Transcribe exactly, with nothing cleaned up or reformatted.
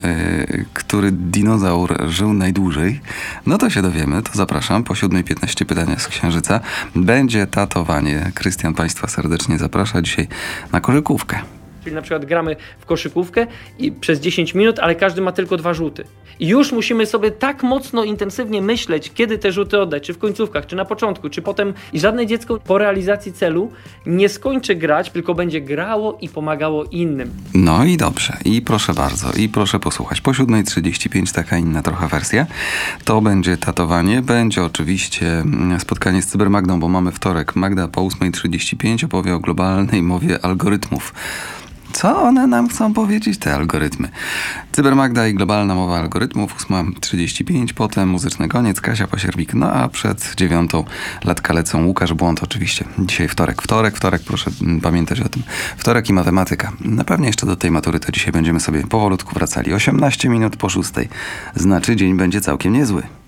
yy, który dinozaur żył najdłużej, no to się dowiemy, to zapraszam. Po siódmej piętnaście pytania z Księżyca. Będzie tatowanie. Krystian Państwa serdecznie zaprasza dzisiaj na koszykówkę. Czyli na przykład gramy w koszykówkę i przez dziesięć minut, ale każdy ma tylko dwa rzuty. I już musimy sobie tak mocno, intensywnie myśleć, kiedy te rzuty oddać, czy w końcówkach, czy na początku, czy potem. I żadne dziecko po realizacji celu nie skończy grać, tylko będzie grało i pomagało innym. No i dobrze. I proszę bardzo. I proszę posłuchać. Po siódmej trzydzieści pięć taka inna trochę wersja. To będzie tatowanie. Będzie oczywiście spotkanie z Cybermagdą, bo mamy wtorek. Magda po ósmej trzydzieści pięć opowie o globalnej mowie algorytmów. Co one nam chcą powiedzieć, te algorytmy? Cybermagda i globalna mowa algorytmów, ósma trzydzieści pięć, potem muzyczny koniec, Kasia Pasierbik, no a przed dziewiątą latka lecą Łukasz Błąd oczywiście. Dzisiaj wtorek, wtorek, wtorek, proszę pamiętać o tym. Wtorek i matematyka. Na pewno jeszcze do tej matury to dzisiaj będziemy sobie powolutku wracali. osiemnaście minut po szóstej, znaczy dzień będzie całkiem niezły.